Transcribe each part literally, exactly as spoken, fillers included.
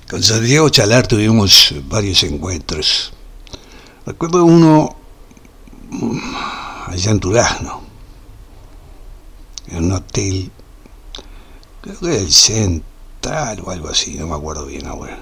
Con Santiago Chalar tuvimos varios encuentros. Recuerdo uno allá en Durazno, en un hotel, creo que era el Central o algo así, no me acuerdo bien ahora.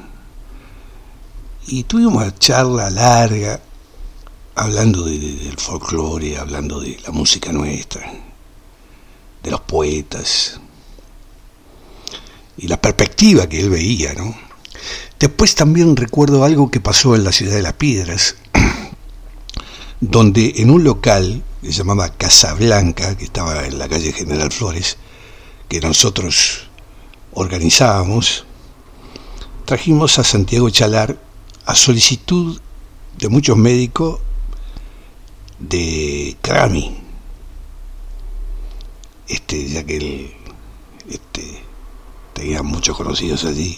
Y tuvimos una charla larga, hablando de, de, del folclore, hablando de la música nuestra, de los poetas, y la perspectiva que él veía, ¿no? Después también recuerdo algo que pasó en la ciudad de Las Piedras, donde en un local que se llamaba Casa Blanca, que estaba en la calle General Flores, que nosotros organizábamos, trajimos a Santiago Chalar a solicitud de muchos médicos de Crami, este, ya que él este, tenía muchos conocidos allí,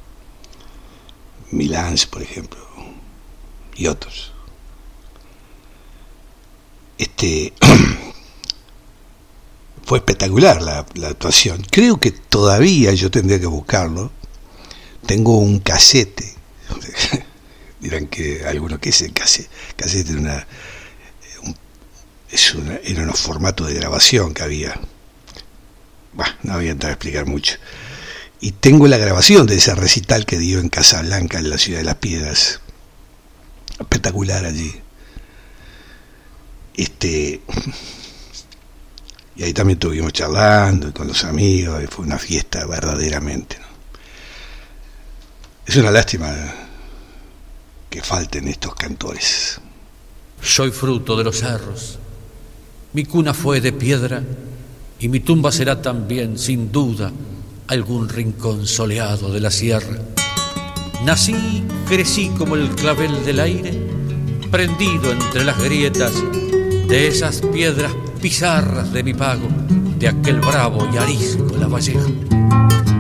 Milans, por ejemplo, y otros. Este fue espectacular la, la actuación. Creo que todavía, yo tendría que buscarlo, tengo un casete. Dirán que algunos, ¿qué es el casete? Casete es una, un, es una, era unos formatos de grabación que había. Bah, no voy a entrar a explicar mucho. Y tengo la grabación de ese recital que dio en Casablanca, en la ciudad de Las Piedras. Espectacular allí. Este, y ahí también estuvimos charlando con los amigos, y fue una fiesta verdaderamente, ¿no? Es una lástima que falten estos cantores. Soy fruto de los cerros, mi cuna fue de piedra, y mi tumba será también, sin duda, algún rincón soleado de la sierra. Nací, crecí como el clavel del aire, prendido entre las grietas de esas piedras pizarras de mi pago, de aquel bravo y arisco La Valleja.